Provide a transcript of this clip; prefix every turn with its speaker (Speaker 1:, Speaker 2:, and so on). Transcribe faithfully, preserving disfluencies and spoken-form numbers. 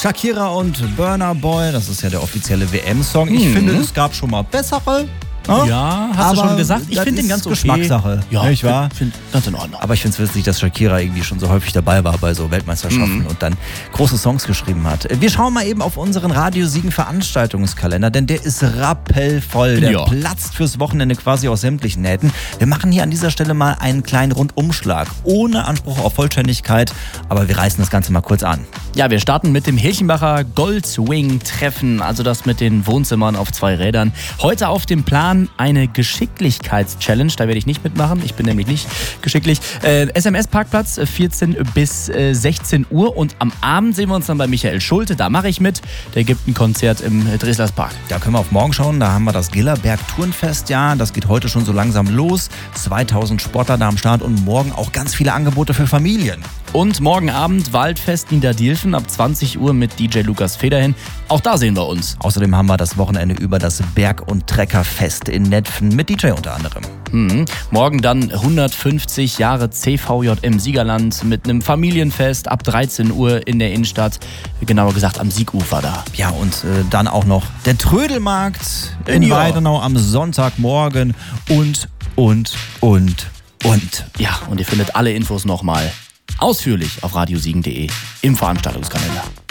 Speaker 1: Shakira und Burna Boy, das ist ja der offizielle W M-Song. Ich
Speaker 2: Mhm.
Speaker 1: finde, es gab schon mal bessere.
Speaker 2: Ja, ja hast
Speaker 1: aber
Speaker 2: du schon gesagt. Ich
Speaker 1: das
Speaker 2: finde den
Speaker 1: ist
Speaker 2: ganz okay.
Speaker 1: Geschmackssache,
Speaker 2: Ja,
Speaker 1: nicht wahr?
Speaker 2: Ich finde ganz in Ordnung.
Speaker 1: Aber ich finde es witzig, dass Shakira irgendwie schon so häufig dabei war bei so Weltmeisterschaften
Speaker 2: Mhm.
Speaker 1: und dann große Songs geschrieben hat. Wir schauen mal eben auf unseren Radio Siegen Veranstaltungskalender, denn der ist rappelvoll. Der
Speaker 2: Ja.
Speaker 1: platzt fürs Wochenende quasi aus sämtlichen Nähten. Wir machen hier an dieser Stelle mal einen kleinen Rundumschlag, ohne Anspruch auf Vollständigkeit, aber wir reißen das Ganze mal kurz an.
Speaker 2: Ja, wir starten mit dem Hilchenbacher Goldwing-Treffen, also das mit den Wohnzimmern auf zwei Rädern. Heute auf dem Plan eine Geschicklichkeits-Challenge, da werde ich nicht mitmachen, ich bin nämlich nicht geschicklich. Äh, S M S-Parkplatz, vierzehn bis sechzehn Uhr und am Abend sehen wir uns dann bei Michael Schulte, da mache ich mit, der gibt ein Konzert im Dreslers Park.
Speaker 1: Da können wir auf morgen schauen, da haben wir das Gillerberg Turnfest, ja, das geht heute schon so langsam los. zweitausend Sportler da am Start und morgen auch ganz viele Angebote für Familien.
Speaker 2: Und morgen Abend Waldfest Niederdilfen ab zwanzig Uhr mit D J Lukas Federhin. Auch da sehen wir uns.
Speaker 1: Außerdem haben wir das Wochenende über das Berg- und Treckerfest in Netfen mit D J unter anderem.
Speaker 2: Mhm. Morgen dann hundertfünfzig Jahre C V J M Siegerland mit einem Familienfest ab dreizehn Uhr in der Innenstadt, genauer gesagt am Siegufer da.
Speaker 1: Ja, und äh, dann auch noch der Trödelmarkt in
Speaker 2: Ja.
Speaker 1: Weidenau am Sonntagmorgen und, und, und, und.
Speaker 2: Ja, und ihr findet alle Infos nochmal ausführlich auf radiosiegen punkt de im Veranstaltungskalender.